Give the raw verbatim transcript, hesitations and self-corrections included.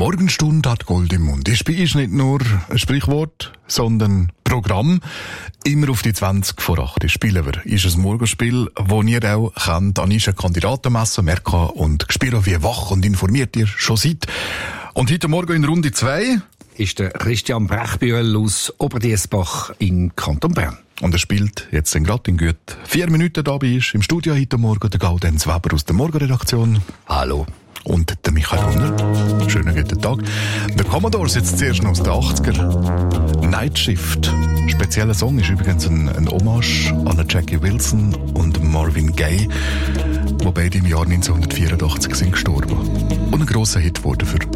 Morgenstunde hat Gold im Mund. Ich bin nicht nur ein Sprichwort, sondern Programm. Immer auf die zwanzig vor acht spielen wir. Ist ein Morgenspiel, das ihr auch kennt. An ist eine Kandidatenmesse, Merka und Gespiro, wie wach und informiert ihr schon seid. Und heute Morgen in Runde zwei ist der Christian Brechbühl aus Oberdiessbach in Kanton Bern. Und er spielt jetzt gerade in gut vier Minuten dabei ist. Im Studio heute Morgen der Gaudenz Weber aus der Morgenredaktion. Hallo. Und der Michael Runner. Schönen guten Tag. Der Commodore sitzt zuerst noch aus den achtziger. Night Shift. Spezieller Song ist übrigens ein, ein Hommage an Jackie Wilson und Marvin Gaye, die beide im Jahr neunzehnhundertvierundachtzig sind gestorben. Und ein grosser Hit wurde für